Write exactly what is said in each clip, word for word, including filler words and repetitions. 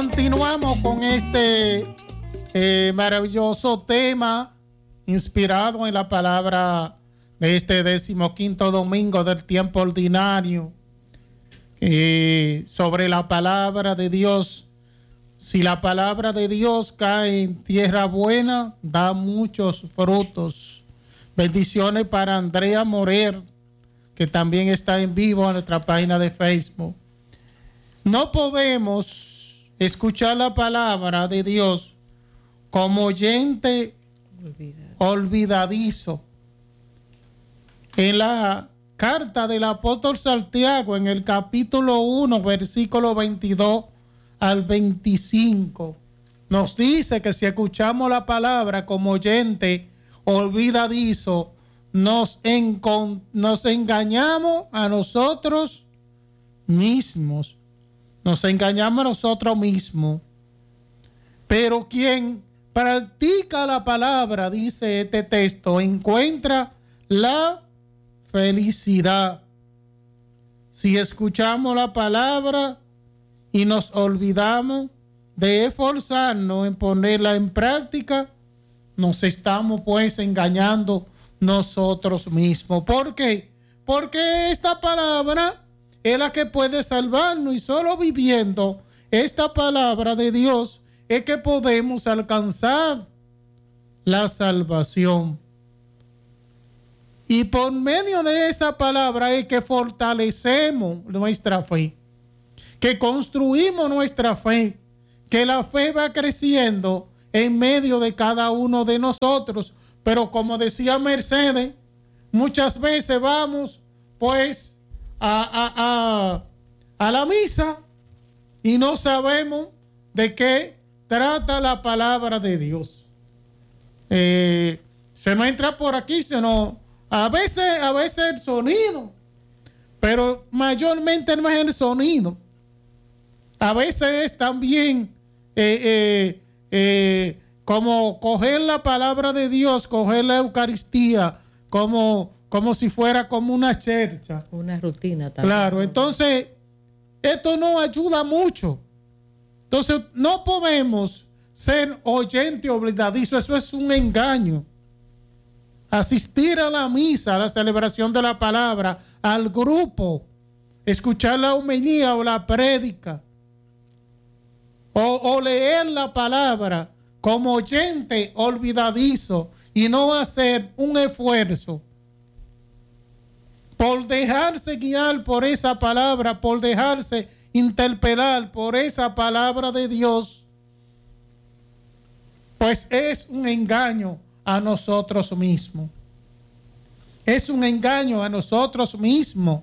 continuamos con este eh, maravilloso tema inspirado en la palabra de este decimoquinto domingo del tiempo ordinario, eh, sobre la palabra de Dios. Si la palabra de Dios cae en tierra buena, da muchos frutos. Bendiciones para Andrea Morer, que también está en vivo en nuestra página de Facebook. No podemos escuchar la palabra de Dios como oyente olvidadizo. En la carta del apóstol Santiago, en el capítulo uno, versículo veintidós al veinticinco, nos dice que si escuchamos la palabra como oyente olvidadizo, nos, encon- nos engañamos a nosotros mismos. Nos engañamos a nosotros mismos. Pero quien practica la palabra, dice este texto, encuentra la felicidad. Si escuchamos la palabra y nos olvidamos de esforzarnos en ponerla en práctica, nos estamos pues engañando nosotros mismos. ¿Por qué? Porque esta palabra es la que puede salvarnos, y solo viviendo esta palabra de Dios es que podemos alcanzar la salvación. Y por medio de esa palabra es que fortalecemos nuestra fe, que construimos nuestra fe, que la fe va creciendo en medio de cada uno de nosotros. Pero como decía Mercedes, muchas veces vamos pues a, a, a, a la misa y no sabemos de qué trata la palabra de Dios. Eh, se nos entra por aquí, se nos, a veces, a veces el sonido, pero mayormente no es el sonido. A veces es también eh, eh, eh, como coger la palabra de Dios, coger la Eucaristía, como, como si fuera como una chercha. Una rutina también. Claro, entonces esto no ayuda mucho. Entonces no podemos ser oyente olvidadizo, eso es un engaño. Asistir a la misa, a la celebración de la palabra, al grupo, escuchar la homilía o la prédica, o, o leer la palabra como oyente olvidadizo y no hacer un esfuerzo por dejarse guiar por esa palabra, por dejarse interpelar por esa palabra de Dios, pues es un engaño a nosotros mismos. Es un engaño a nosotros mismos.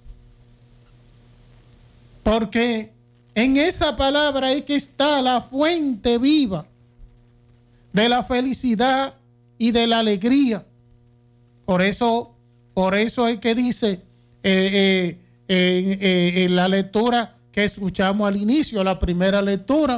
Porque en esa palabra es que está la fuente viva de la felicidad y de la alegría. Por eso, por eso es que dice eh, eh, eh, eh, en la lectura que escuchamos al inicio, la primera lectura,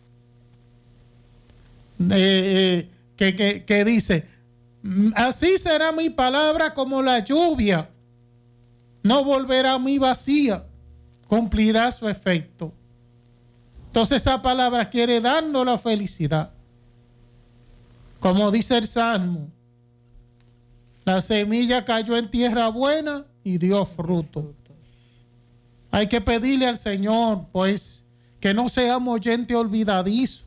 eh, eh, que, que, que dice, así será mi palabra como la lluvia, no volverá a mí vacía, cumplirá su efecto. Entonces esa palabra quiere darnos la felicidad. Como dice el Salmo, la semilla cayó en tierra buena y dio fruto. Hay que pedirle al Señor, pues, que no seamos oyentes olvidadizos,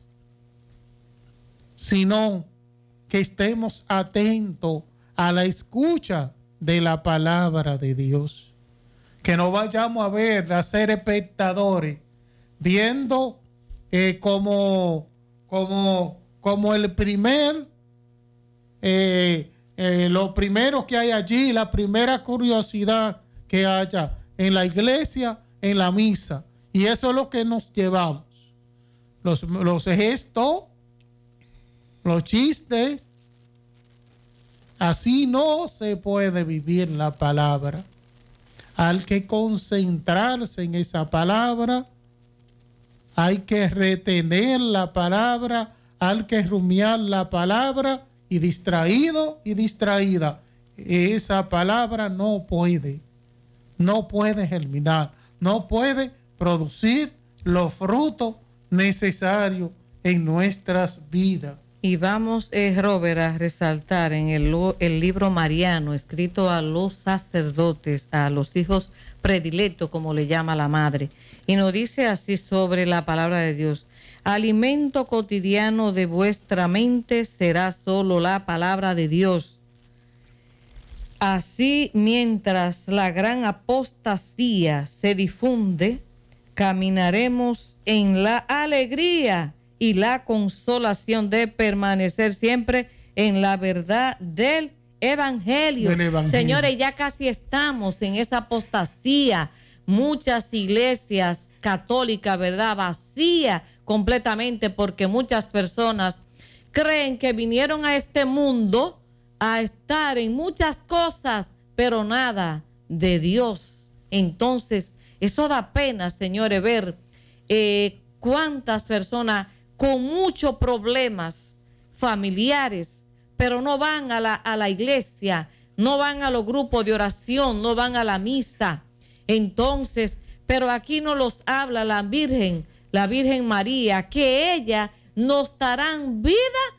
sino que estemos atentos a la escucha de la palabra de Dios. Que no vayamos a ver, a ser espectadores, viendo eh, como, como, como el primer, eh, eh, lo primero que hay allí, la primera curiosidad que haya en la iglesia, en la misa. Y eso es lo que nos llevamos. Los, los gestos, los chistes. Así no se puede vivir la palabra. Hay que concentrarse en esa palabra. Hay que retener la palabra. Hay que rumiar la palabra. Y distraído y distraída, esa palabra no puede. No puede germinar, no puede producir los frutos necesario en nuestras vidas. Y vamos, eh, Robert, a resaltar en el, el libro mariano, escrito a los sacerdotes, a los hijos predilectos, como le llama la madre, y nos dice así sobre la palabra de Dios: alimento cotidiano de vuestra mente será solo la palabra de Dios. Así, mientras la gran apostasía se difunde, caminaremos en la alegría y la consolación de permanecer siempre en la verdad del evangelio. del evangelio. Señores, ya casi estamos en esa apostasía. Muchas iglesias católicas, ¿verdad?, vacías completamente, porque muchas personas creen que vinieron a este mundo a estar en muchas cosas, pero nada de Dios. Entonces, eso da pena, señores, ver eh, cuántas personas con muchos problemas familiares, pero no van a la, a la iglesia, no van a los grupos de oración, no van a la misa. Entonces, pero aquí nos los habla la Virgen, la Virgen María, que ella nos dará vida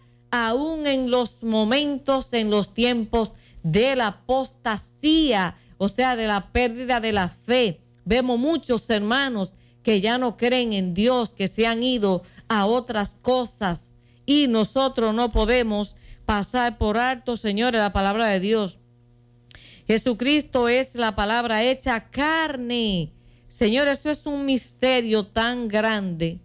aún en los momentos, en los tiempos de la apostasía, o sea, de la pérdida de la fe. Vemos muchos hermanos que ya no creen en Dios, que se han ido a otras cosas, y nosotros no podemos pasar por alto, señores, la palabra de Dios. Jesucristo es la palabra hecha carne. Señores, eso es un misterio tan grande,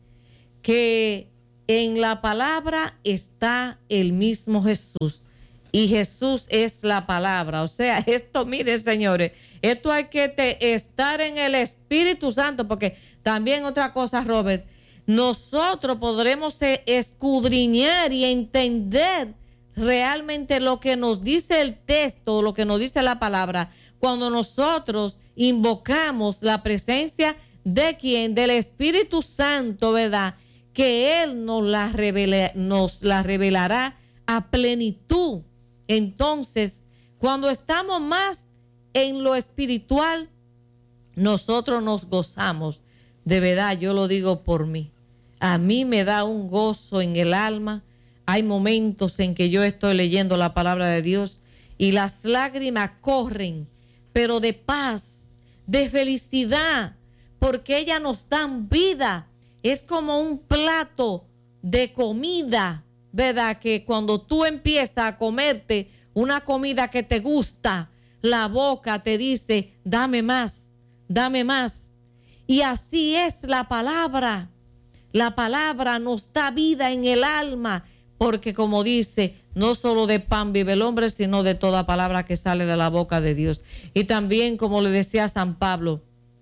que en la palabra está el mismo Jesús, y Jesús es la palabra. O sea, esto, miren, señores, esto hay que te, estar en el Espíritu Santo, porque también otra cosa, Robert, nosotros podremos escudriñar y entender realmente lo que nos dice el texto, lo que nos dice la palabra, cuando nosotros invocamos la presencia de quien, del Espíritu Santo, ¿verdad?, que Él nos la, revela, nos la revelará a plenitud. Entonces, cuando estamos más en lo espiritual, nosotros nos gozamos. De verdad, yo lo digo por mí. A mí me da un gozo en el alma. Hay momentos en que yo estoy leyendo la palabra de Dios y las lágrimas corren, pero de paz, de felicidad, porque ellas nos dan vida. Es como un plato de comida, ¿verdad?, que cuando tú empiezas a comerte una comida que te gusta, la boca te dice, dame más, dame más. Y así es la palabra. La palabra nos da vida en el alma, porque como dice, no solo de pan vive el hombre, sino de toda palabra que sale de la boca de Dios. Y también, como le decía San Pablo,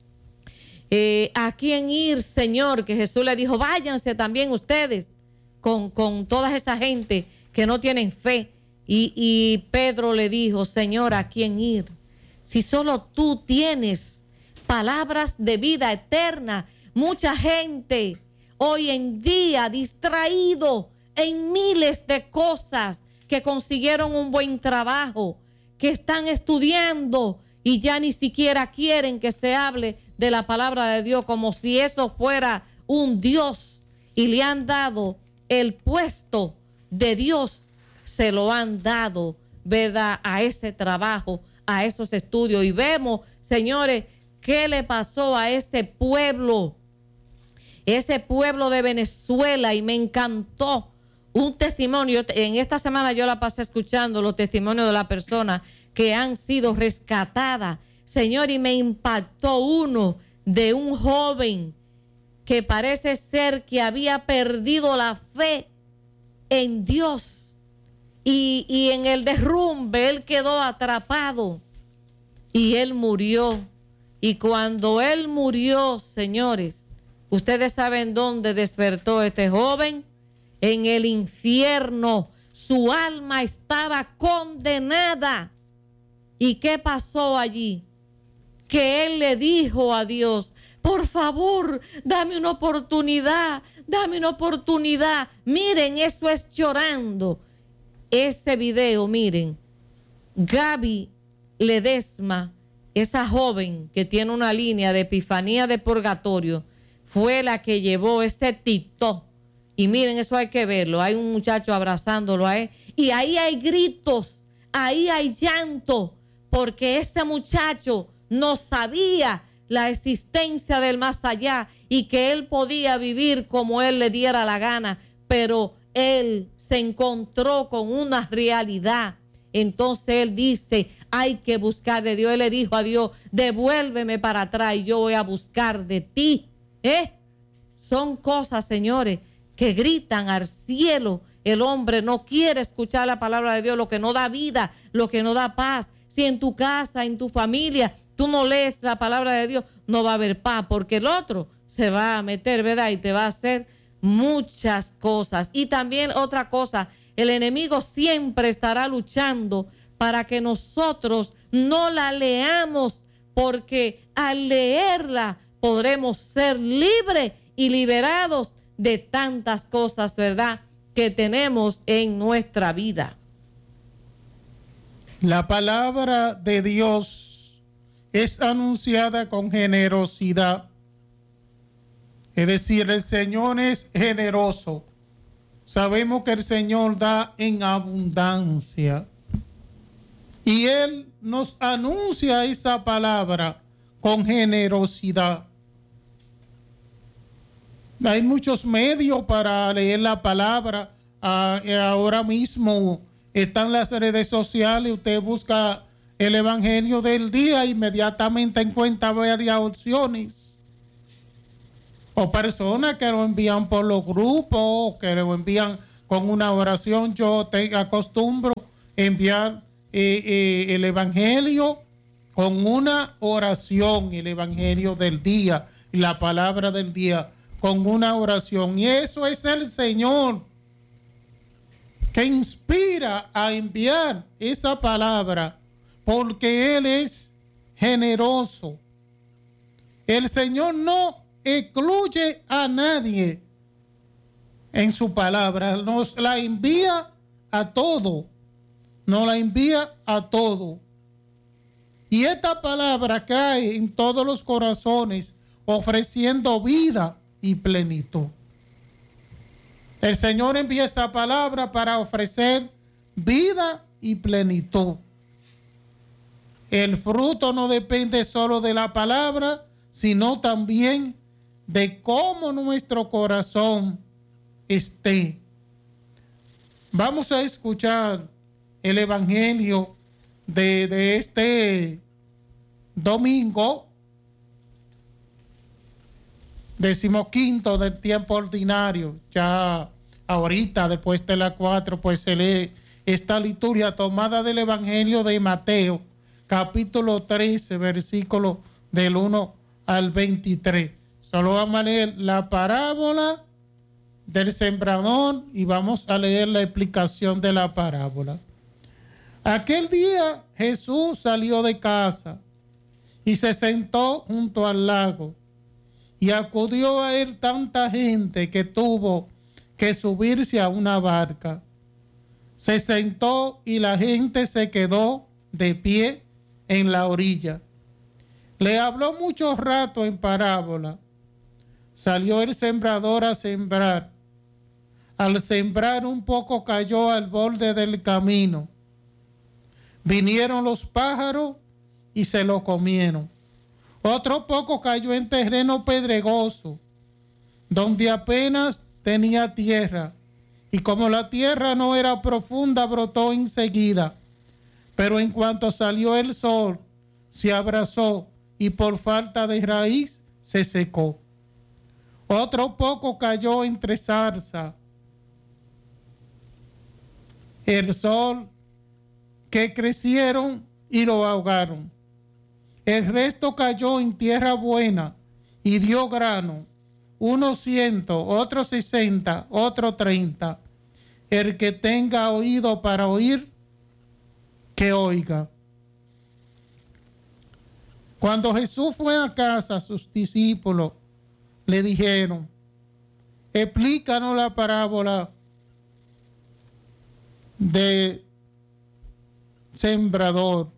eh, ¿a quién ir, Señor? Que Jesús le dijo, váyanse también ustedes con, con toda esa gente que no tienen fe. Y, y Pedro le dijo, Señor, ¿a quién ir? Si solo tú tienes palabras de vida eterna. Mucha gente hoy en día distraído en miles de cosas, que consiguieron un buen trabajo, que están estudiando y ya ni siquiera quieren que se hable de la palabra de Dios, como si eso fuera un Dios, y le han dado el puesto de Dios, se lo han dado, ¿verdad?, a ese trabajo, a esos estudios. Y vemos, señores, qué le pasó a ese pueblo, ese pueblo de Venezuela, y me encantó un testimonio. En esta semana yo la pasé escuchando los testimonios de las personas que han sido rescatadas, Señor, y me impactó uno de un joven que parece ser que había perdido la fe en Dios, y, y en el derrumbe él quedó atrapado y él murió. Y cuando él murió, señores, ustedes saben dónde despertó este joven: en el infierno. Su alma estaba condenada. ¿Y qué pasó allí? Que él le dijo a Dios, por favor, dame una oportunidad, dame una oportunidad. Miren, eso es llorando. Ese video, miren, Gaby Ledesma, esa joven que tiene una línea de Epifanía de Purgatorio, fue la que llevó ese Tito. Y miren, eso hay que verlo. Hay un muchacho abrazándolo a él. Y ahí hay gritos, ahí hay llanto, porque este muchacho no sabía la existencia del más allá y que él podía vivir como él le diera la gana, pero él se encontró con una realidad. Entonces él dice, hay que buscar de Dios. Él le dijo a Dios, devuélveme para atrás y yo voy a buscar de ti. ¿Eh? Son cosas, señores, que gritan al cielo. El hombre no quiere escuchar la palabra de Dios, lo que no da vida, lo que no da paz. Si en tu casa, en tu familia, tú no lees la palabra de Dios, no va a haber paz, porque el otro se va a meter, ¿verdad? Y te va a hacer muchas cosas. Y también otra cosa, el enemigo siempre estará luchando para que nosotros no la leamos, porque al leerla podremos ser libres y liberados de tantas cosas, ¿verdad?, que tenemos en nuestra vida. La palabra de Dios es anunciada con generosidad. Es decir, el Señor es generoso. Sabemos que el Señor da en abundancia. Y Él nos anuncia esa palabra con generosidad. Hay muchos medios para leer la palabra. Ah, ahora mismo están las redes sociales. Usted busca el Evangelio del día, inmediatamente encuentra varias opciones. O personas que lo envían por los grupos, que lo envían con una oración. Yo te acostumbro enviar eh, eh, el Evangelio con una oración, el Evangelio del día, y la palabra del día, con una oración. Y eso es el Señor que inspira a enviar esa palabra, porque Él es generoso. El Señor no excluye a nadie en su palabra, nos la envía a todo, nos la envía a todo. Y esta palabra cae en todos los corazones, ofreciendo vida y plenitud. El Señor envía esa palabra para ofrecer vida y plenitud. El fruto no depende solo de la palabra, sino también de cómo nuestro corazón esté. Vamos a escuchar el Evangelio de, de este domingo, decimoquinto del tiempo ordinario. Ya ahorita, después de las cuatro, pues se lee esta liturgia tomada del Evangelio de Mateo, capítulo trece, versículo del uno al veintitrés. Solo vamos a leer la parábola del sembrador y vamos a leer la explicación de la parábola. Aquel día Jesús salió de casa y se sentó junto al lago, y acudió a él tanta gente que tuvo que subirse a una barca. Se sentó y la gente se quedó de pie en la orilla. Le habló mucho rato en parábola. Salió el sembrador a sembrar. Al sembrar un poco cayó al borde del camino. Vinieron los pájaros y se lo comieron. Otro poco cayó en terreno pedregoso, donde apenas tenía tierra, y como la tierra no era profunda, brotó enseguida. Pero en cuanto salió el sol, se abrazó y por falta de raíz se secó. Otro poco cayó entre zarza. El sol que crecieron y lo ahogaron. El resto cayó en tierra buena y dio grano, uno ciento, otro sesenta, otro treinta. El que tenga oído para oír, que oiga. Cuando Jesús fue a casa, sus discípulos le dijeron: explícanos la parábola de sembrador.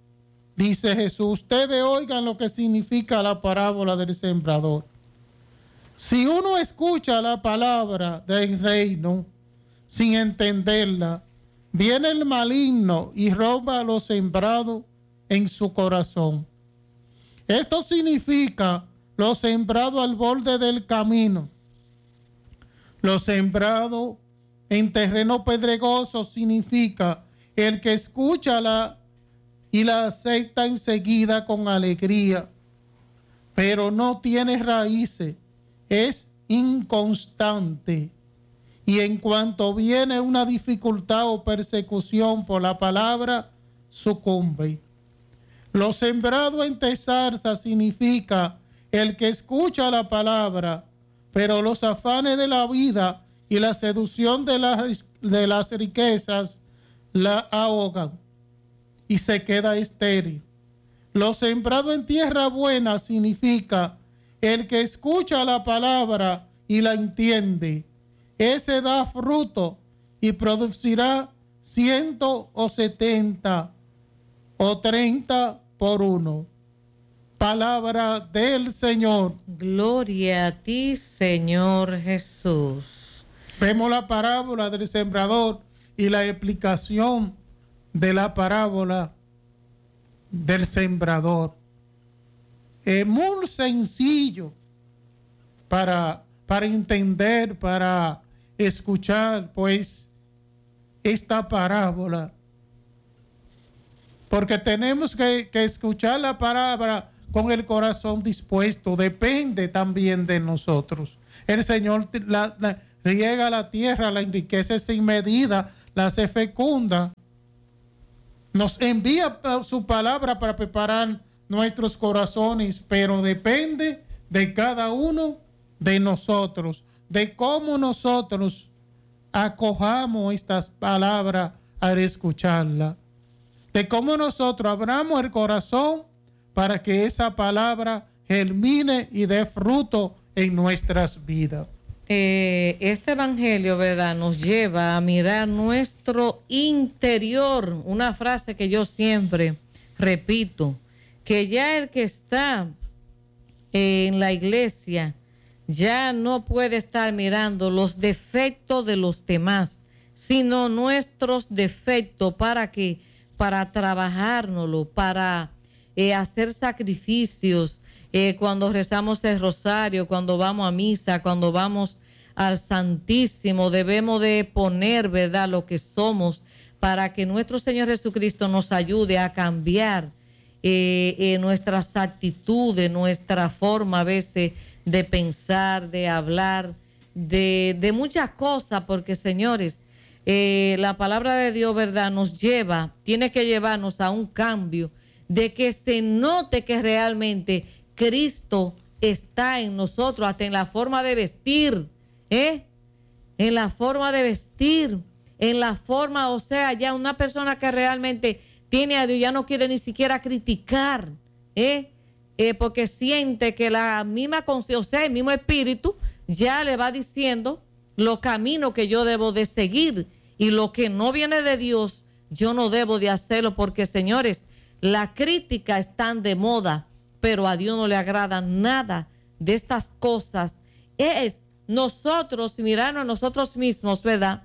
Dice Jesús: ustedes oigan lo que significa la parábola del sembrador. Si uno escucha la palabra del reino sin entenderla, viene el maligno y roba lo sembrado en su corazón. Esto significa lo sembrado al borde del camino. Lo sembrado en terreno pedregoso significa el que escucha la y la acepta enseguida con alegría, pero no tiene raíces, es inconstante. Y en cuanto viene una dificultad o persecución por la palabra, sucumbe. Lo sembrado entre zarzas significa el que escucha la palabra, pero los afanes de la vida y la seducción de, la, de las riquezas la ahogan y se queda estéril. Lo sembrado en tierra buena significa el que escucha la palabra y la entiende. Ese da fruto y producirá ciento o setenta o treinta por uno. Palabra del Señor. Gloria a ti, Señor Jesús. Vemos la parábola del sembrador y la explicación de la parábola del sembrador. Es muy sencillo para, para entender, para escuchar, pues, esta parábola. Porque tenemos que, que escuchar la palabra con el corazón dispuesto. Depende también de nosotros. El Señor la, la, riega la tierra, la enriquece sin medida, la hace fecunda. Nos envía su palabra para preparar nuestros corazones, pero depende de cada uno de nosotros, de cómo nosotros acojamos estas palabras al escucharla, de cómo nosotros abramos el corazón para que esa palabra germine y dé fruto en nuestras vidas. Eh, este evangelio, ¿verdad?, nos lleva a mirar nuestro interior. Una frase que yo siempre repito, que ya el que está en la iglesia ya no puede estar mirando los defectos de los demás, sino nuestros defectos. ¿Para qué? Para trabajárnoslo, para eh, hacer sacrificios, eh, cuando rezamos el rosario, cuando vamos a misa, cuando vamos al Santísimo, debemos de poner, ¿verdad?, lo que somos, para que nuestro Señor Jesucristo nos ayude a cambiar eh, eh, nuestras actitudes, nuestra forma a veces de pensar, de hablar, de, de muchas cosas, porque, señores, eh, la palabra de Dios, ¿verdad?, nos lleva, tiene que llevarnos a un cambio, de que se note que realmente Cristo está en nosotros, hasta en la forma de vestir, ¿eh? En la forma de vestir, en la forma, o sea, ya una persona que realmente tiene a Dios ya no quiere ni siquiera criticar, ¿eh? Eh, porque siente que la misma conciencia, o sea, el mismo espíritu ya le va diciendo los caminos que yo debo de seguir, y lo que no viene de Dios yo no debo de hacerlo, porque, señores, la crítica están de moda, pero a Dios no le agrada nada de estas cosas. Es nosotros mirarnos a nosotros mismos, ¿verdad?,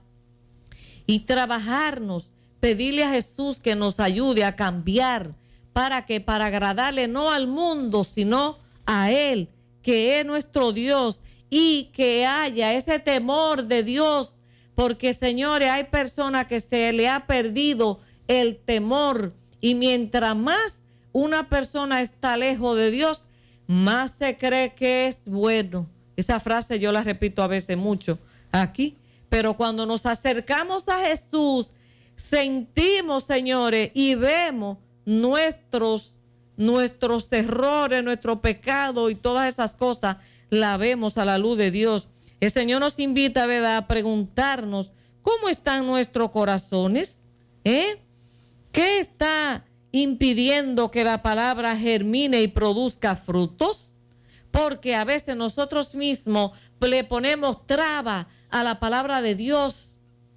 y trabajarnos, pedirle a Jesús que nos ayude a cambiar. ¿Para que Para agradarle no al mundo, sino a Él, que es nuestro Dios, y que haya ese temor de Dios, porque, señores, hay personas que se le ha perdido el temor, y mientras más una persona está lejos de Dios, más se cree que es bueno. Esa frase yo la repito a veces mucho aquí, pero cuando nos acercamos a Jesús, sentimos, señores, y vemos nuestros, nuestros errores, nuestro pecado y todas esas cosas, la vemos a la luz de Dios. El Señor nos invita, ¿verdad?, a preguntarnos cómo están nuestros corazones, ¿eh? ¿Qué está impidiendo que la palabra germine y produzca frutos? Porque a veces nosotros mismos le ponemos traba a la palabra de Dios.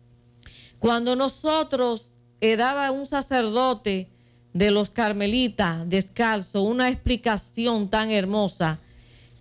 Cuando nosotros eh, daba un sacerdote de los carmelitas descalzo una explicación tan hermosa,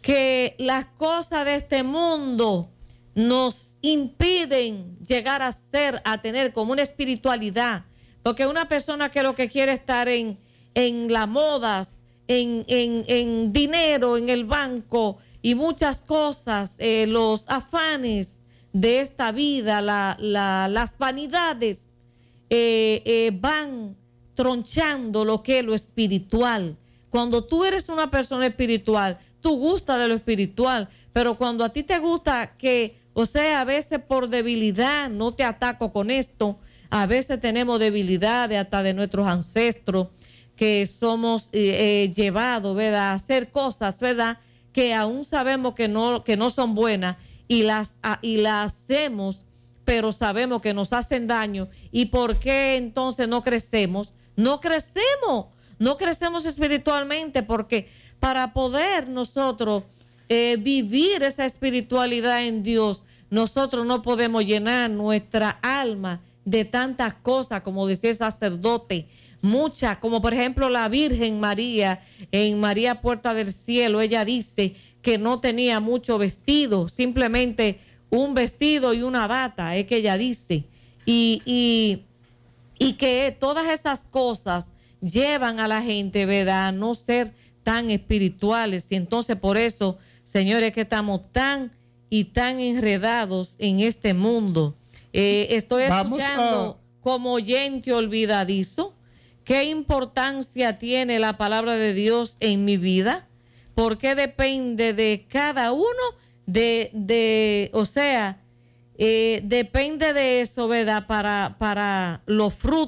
que las cosas de este mundo nos impiden llegar a ser, a tener como una espiritualidad, porque una persona que lo que quiere estar en, en las modas, en, en, en dinero, en el banco y muchas cosas, eh, los afanes de esta vida, la, la, las vanidades, eh, eh, van tronchando lo que es lo espiritual. Cuando tú eres una persona espiritual, tú gustas de lo espiritual, pero cuando a ti te gusta que, o sea, a veces por debilidad, no te ataco con esto, a veces tenemos debilidades hasta de nuestros ancestros, que somos eh, eh, llevados, ¿verdad?, a hacer cosas, ¿verdad?, que aún sabemos que no, que no son buenas y las, a, y las hacemos, pero sabemos que nos hacen daño. ¿Y por qué entonces no crecemos? No crecemos, no crecemos espiritualmente, porque para poder nosotros eh, vivir esa espiritualidad en Dios, nosotros no podemos llenar nuestra alma de tantas cosas, como decía el sacerdote, muchas, como por ejemplo la Virgen María, en María Puerta del Cielo, ella dice que no tenía mucho vestido, simplemente un vestido y una bata, es que ella dice, y, y, y que todas esas cosas llevan a la gente, ¿verdad?, a no ser tan espirituales. Y entonces por eso, señores, que estamos tan y tan enredados en este mundo. Eh, estoy Vamos escuchando a... como oyente olvidadizo. ¿Qué importancia tiene la palabra de Dios en mi vida? Porque depende de cada uno, de, de o sea, eh, depende de eso, ¿verdad?, para, para los frutos